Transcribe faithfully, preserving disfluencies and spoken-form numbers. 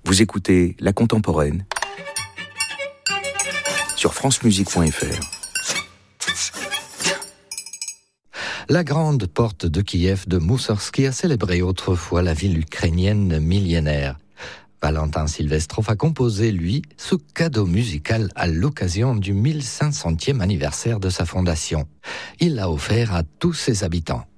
Vous écoutez La Contemporaine sur francemusique point f r. La grande porte de Kiev de Moussorski a célébré autrefois la ville ukrainienne millénaire. Valentin Silvestrov a composé, lui, ce cadeau musical à l'occasion du mille cinq centième anniversaire de sa fondation. Il l'a offert à tous ses habitants.